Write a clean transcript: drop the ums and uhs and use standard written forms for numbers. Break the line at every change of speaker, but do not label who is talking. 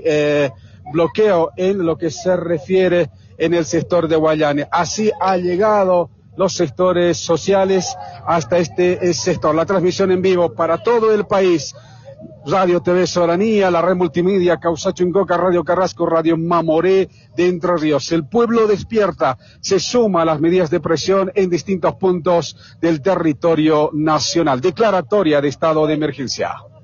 bloqueo en lo que se refiere en el sector de Guayane. Así ha llegado los sectores sociales hasta este sector. La transmisión en vivo para todo el país. Radio TV Soberanía, la red multimedia, Causacho Incoca, Radio Carrasco, Radio Mamoré de Entre Ríos. El pueblo despierta, se suma a las medidas de presión en distintos puntos del territorio nacional. Declaratoria de estado de emergencia.